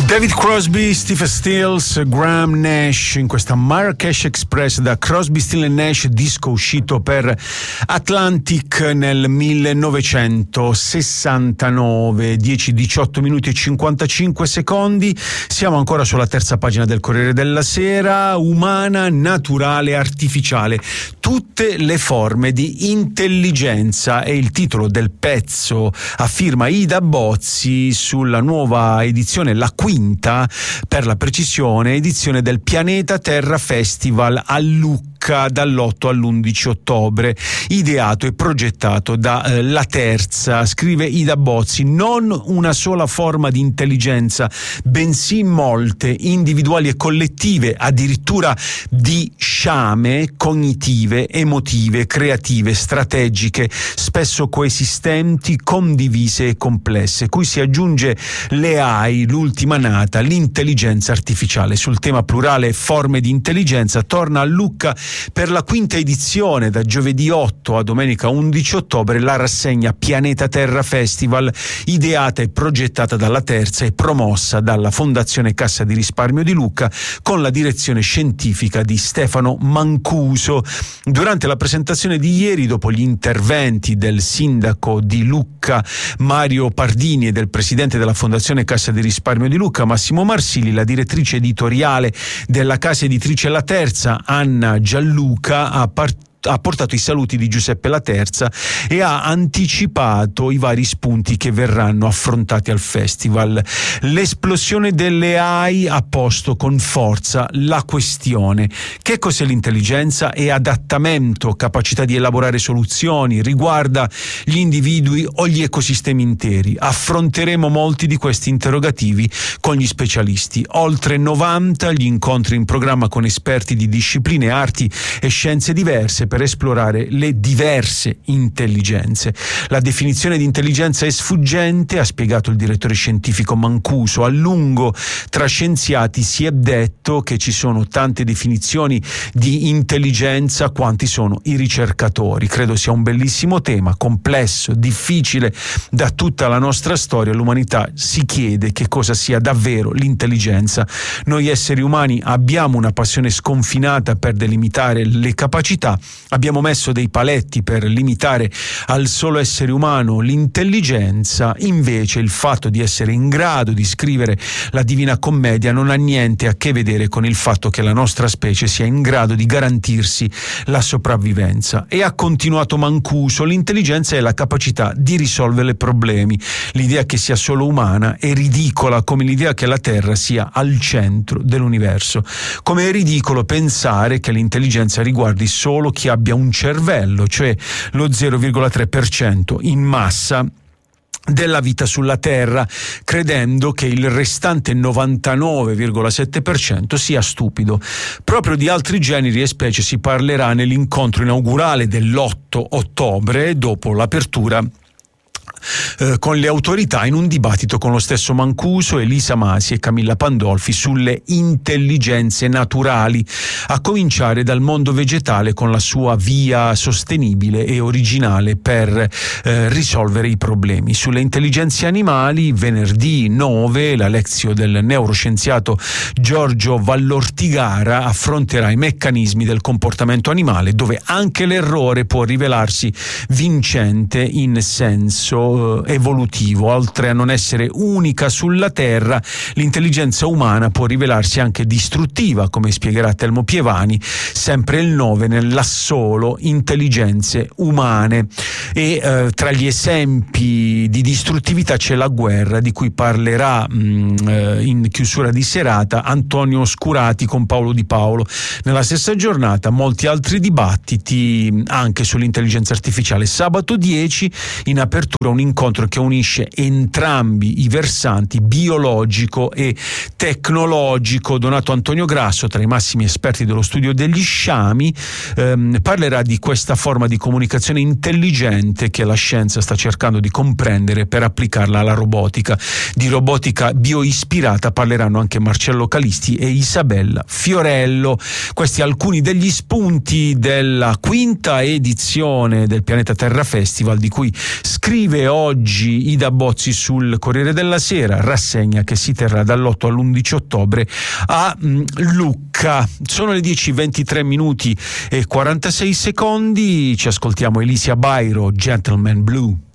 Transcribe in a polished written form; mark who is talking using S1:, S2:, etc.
S1: David Crosby, Stephen Stills, Graham Nash in questa Marrakesh Express da Crosby, Stills & Nash, disco uscito per Atlantic nel 1969, 10-18 minuti e 55 secondi. Siamo ancora sulla terza pagina del Corriere della Sera. Umana, naturale, artificiale, tutte le forme di intelligenza è il titolo del pezzo a firma Ida Bozzi sulla nuova edizione, la quinta per la precisione, edizione del Pianeta Terra Festival a Lucca dall'8 all'11 ottobre, ideato e progettato da La Terza. Scrive Ida Bozzi: non una sola forma di intelligenza, bensì molte, individuali e collettive, addirittura di sciame, cognitive, emotive, creative, strategiche, spesso coesistenti, condivise e complesse, cui si aggiunge l'AI, l'ultima nata, l'intelligenza artificiale. Sul tema plurale forme di intelligenza torna a Lucca per la quinta edizione, da giovedì 8 a domenica 11 ottobre, la rassegna Pianeta Terra Festival, ideata e progettata dalla Terza e promossa dalla Fondazione Cassa di Risparmio di Lucca con la direzione scientifica di Stefano Mancuso. Durante la presentazione di ieri, dopo gli interventi del sindaco di Lucca Mario Pardini e del presidente della Fondazione Cassa di Risparmio di Lucca Massimo Marsili, la direttrice editoriale della casa editrice La Terza Anna Gianluca ha portato i saluti di Giuseppe La Terza e ha anticipato i vari spunti che verranno affrontati al festival. L'esplosione delle AI ha posto con forza la questione: che cos'è l'intelligenza? È adattamento, capacità di elaborare soluzioni, riguarda gli individui o gli ecosistemi interi? Affronteremo molti di questi interrogativi con gli specialisti. Oltre 90 gli incontri in programma con esperti di discipline, arti e scienze diverse per esplorare le diverse intelligenze. La definizione di intelligenza è sfuggente, ha spiegato il direttore scientifico Mancuso. A lungo tra scienziati si è detto che ci sono tante definizioni di intelligenza quanti sono i ricercatori. Credo sia un bellissimo tema, complesso, difficile. Da tutta la nostra storia l'umanità si chiede che cosa sia davvero l'intelligenza. Noi esseri umani abbiamo una passione sconfinata per delimitare le capacità. Abbiamo messo dei paletti per limitare al solo essere umano l'intelligenza. Invece il fatto di essere in grado di scrivere la Divina Commedia non ha niente a che vedere con il fatto che la nostra specie sia in grado di garantirsi la sopravvivenza. E ha continuato Mancuso: l'intelligenza è la capacità di risolvere problemi. L'idea che sia solo umana è ridicola, come l'idea che la Terra sia al centro dell'universo. Come è ridicolo pensare che l'intelligenza riguardi solo chi abbia un cervello, cioè lo 0,3% in massa della vita sulla Terra, credendo che il restante 99,7% sia stupido. Proprio di altri generi e specie si parlerà nell'incontro inaugurale dell'8 ottobre, dopo l'apertura con le autorità, in un dibattito con lo stesso Mancuso, Elisa Masi e Camilla Pandolfi sulle intelligenze naturali, a cominciare dal mondo vegetale con la sua via sostenibile e originale per risolvere i problemi. Sulle intelligenze animali, venerdì 9, la lezione del neuroscienziato Giorgio Vallortigara affronterà i meccanismi del comportamento animale, dove anche l'errore può rivelarsi vincente in senso evolutivo. Oltre a non essere unica sulla Terra, l'intelligenza umana può rivelarsi anche distruttiva, come spiegherà Telmo Pievani, sempre il 9 nell'assolo Intelligenze umane. E tra gli esempi di distruttività c'è la guerra, di cui parlerà in chiusura di serata Antonio Scurati con Paolo Di Paolo. Nella stessa giornata molti altri dibattiti anche sull'intelligenza artificiale. Sabato 10 in apertura un incontro che unisce entrambi i versanti, biologico e tecnologico. Donato Antonio Grasso, tra i massimi esperti dello studio degli sciami, parlerà di questa forma di comunicazione intelligente che la scienza sta cercando di comprendere per applicarla alla robotica. Di robotica bioispirata parleranno anche Marcello Calisti e Isabella Fiorello. Questi alcuni degli spunti della quinta edizione del Pianeta Terra Festival, di cui scrive oggi Ida Bozzi sul Corriere della Sera, rassegna che si terrà dall'8 all'11 ottobre a Lucca. Sono le 10:23 minuti e 46 secondi, ci ascoltiamo Elisia Bairo, Gentleman Blue.